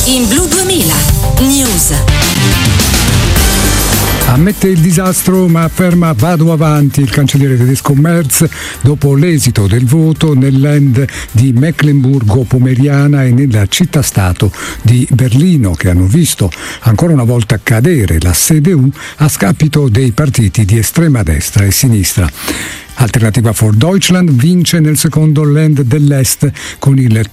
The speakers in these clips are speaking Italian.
In Blu 2000 News. Ammette il disastro ma afferma vado avanti il cancelliere tedesco Merz dopo l'esito del voto nel Land di Mecklenburgo-Pomeriana e nella città-stato di Berlino, che hanno visto ancora una volta cadere la CDU a scapito dei partiti di estrema destra e sinistra. Alternativa for Deutschland vince nel secondo Land dell'Est con il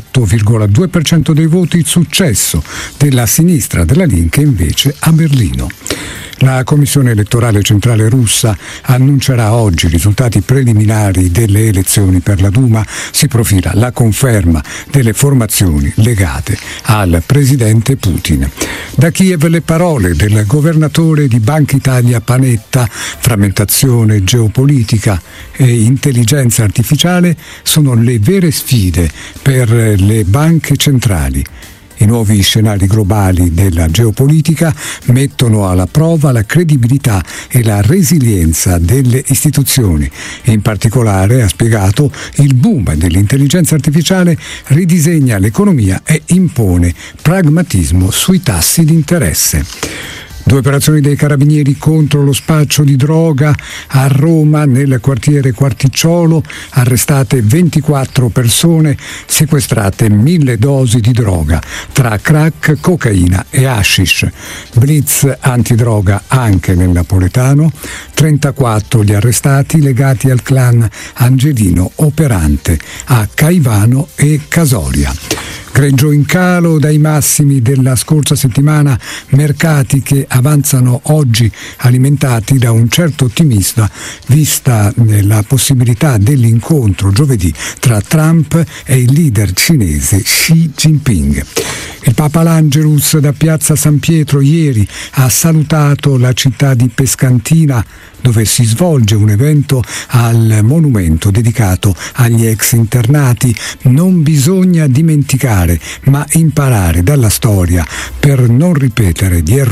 38,2% dei voti, successo della sinistra della Linke invece a Berlino. La Commissione elettorale centrale russa annuncerà oggi i risultati preliminari delle elezioni per la Duma. Si profila la conferma delle formazioni legate al presidente Putin. Da Kiev le parole del governatore di Banca Italia Panetta: frammentazione geopolitica e intelligenza artificiale sono le vere sfide per le banche centrali. I nuovi scenari globali della geopolitica mettono alla prova la credibilità e la resilienza delle istituzioni. In particolare, ha spiegato, il boom dell'intelligenza artificiale ridisegna l'economia e impone pragmatismo sui tassi di interesse. 2 operazioni dei carabinieri contro lo spaccio di droga a Roma, nel quartiere Quarticciolo, arrestate 24 persone, sequestrate 1000 dosi di droga tra crack, cocaina e hashish. Blitz antidroga anche nel napoletano, 34 gli arrestati legati al clan Angelino operante a Caivano e Casoria. Greggio in calo dai massimi della scorsa settimana, mercati che avanzano oggi alimentati da un certo ottimismo vista la possibilità dell'incontro giovedì tra Trump e il leader cinese Xi Jinping. Il Papa L'Angelus da Piazza San Pietro ieri ha salutato la città di Pescantina, dove si svolge un evento al monumento dedicato agli ex internati. Non bisogna dimenticare, ma imparare dalla storia per non ripetere gli errori